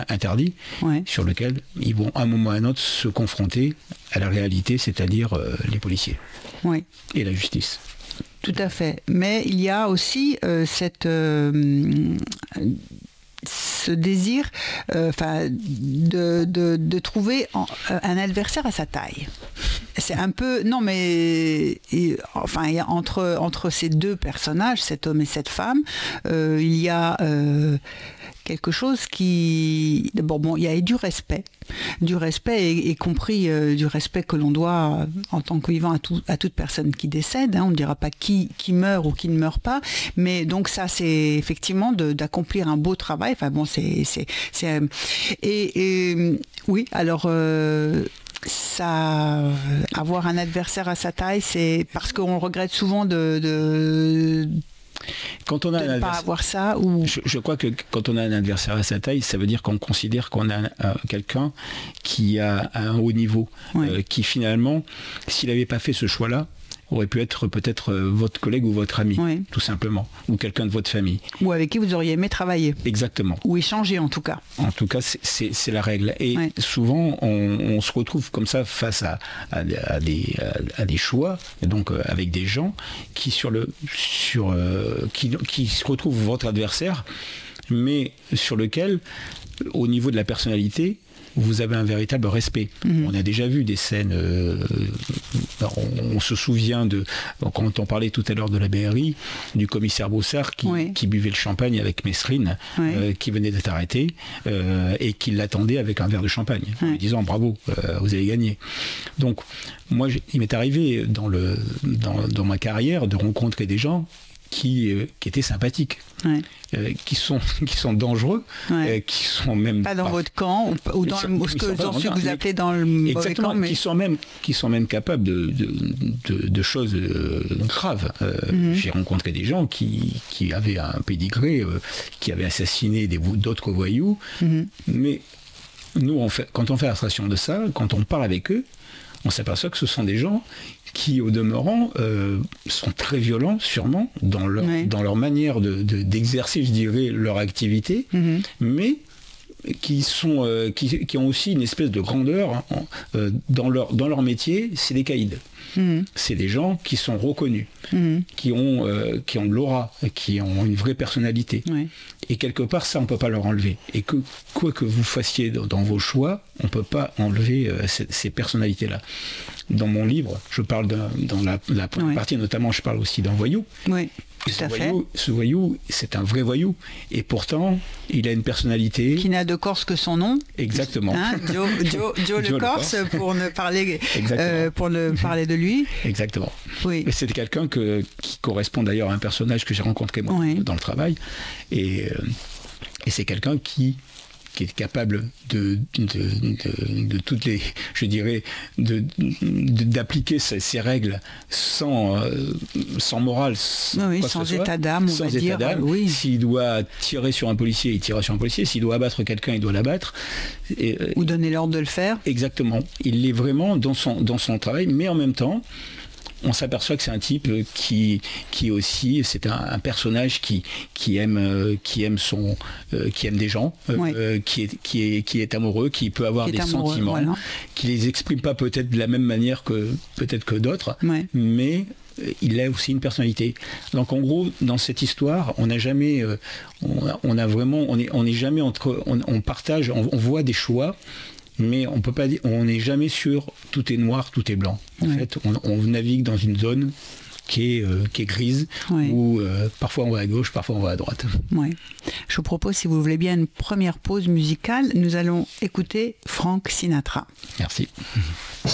interdit, sur lequel ils vont à un moment ou à un autre se confronter à la réalité, c'est-à-dire les policiers et la justice. Tout à fait. Mais il y a aussi ce désir de trouver un adversaire à sa taille. C'est un peu... Non, mais... entre ces deux personnages, cet homme et cette femme, il y a... quelque chose qui... Bon, il y a du respect, y compris du respect que l'on doit en tant que vivant à toute personne qui décède. On ne dira pas qui meurt ou qui ne meurt pas, mais donc ça, c'est effectivement d'accomplir un beau travail. Enfin bon, oui, alors... ça, avoir un adversaire à sa taille, c'est parce qu'on regrette souvent quand on a de ne pas avoir ça ou... je crois que quand on a un adversaire à sa taille, ça veut dire qu'on considère qu'on a quelqu'un qui a un haut niveau, qui finalement, s'il n'avait pas fait ce choix-là, aurait pu être peut-être votre collègue ou votre ami, tout simplement, ou quelqu'un de votre famille. Ou avec qui vous auriez aimé travailler. Exactement. Ou échanger en tout cas. En tout cas, c'est la règle. Et souvent, on se retrouve comme ça face à des choix, et donc avec des gens qui se retrouvent votre adversaire, mais sur lequel, au niveau de la personnalité, vous avez un véritable respect. On a déjà vu des scènes, on se souvient quand on parlait tout à l'heure de la BRI, du commissaire Broussard qui buvait le champagne avec Mesrine, qui venait d'être arrêté, et qui l'attendait avec un verre de champagne, en lui disant bravo, vous avez gagné. Donc, moi, il m'est arrivé dans ma carrière de rencontrer des gens qui étaient sympathiques, qui sont dangereux, qui sont même pas dans votre camp ou dans ce que vous appelez dans le mauvais camp, mais qui sont même capables de choses graves. J'ai rencontré des gens qui avaient un pédigré, qui avaient assassiné d'autres voyous, mais nous, quand on fait abstraction de ça, quand on parle avec eux, on s'aperçoit que ce sont des gens qui, au demeurant, sont très violents, sûrement, dans leur manière d'exercer, je dirais, leur activité, mais qui ont aussi une espèce de grandeur dans leur métier, c'est des caïds. C'est des gens qui sont reconnus, qui ont de l'aura, qui ont une vraie personnalité. Et quelque part, ça, on ne peut pas leur enlever. Et quoi que vous fassiez dans vos choix, on ne peut pas enlever ces personnalités-là. Dans mon livre, je parle dans la première partie, notamment, je parle aussi d'un voyou. Ce voyou, c'est un vrai voyou. Et pourtant, il a une personnalité... Qui n'a de Corse que son nom. Exactement. Joe le Corse, pour ne parler de lui. Exactement. Oui. Et c'est quelqu'un qui correspond d'ailleurs à un personnage que j'ai rencontré moi dans le travail. Et c'est quelqu'un qui est capable de toutes les, je dirais, d'appliquer ces règles sans morale, sans état d'âme, on va dire. S'il doit tirer sur un policier, il tirera sur un policier. S'il doit abattre quelqu'un, il doit l'abattre. Ou donner l'ordre de le faire. Exactement. Il est vraiment dans son travail, mais en même temps, on s'aperçoit que c'est un type qui aussi, c'est un personnage qui aime des gens, qui est amoureux, qui peut avoir des sentiments, qui les exprime pas peut-être de la même manière que d'autres, mais il a aussi une personnalité. Donc en gros, dans cette histoire, on n'a jamais, on est jamais on partage, on voit des choix. Mais on peut pas dire, on n'est jamais sûr tout est noir, tout est blanc. En fait, on navigue dans une zone qui est grise, où parfois on va à gauche, parfois on va à droite. Je vous propose, si vous voulez bien, une première pause musicale. Nous allons écouter Frank Sinatra. Merci.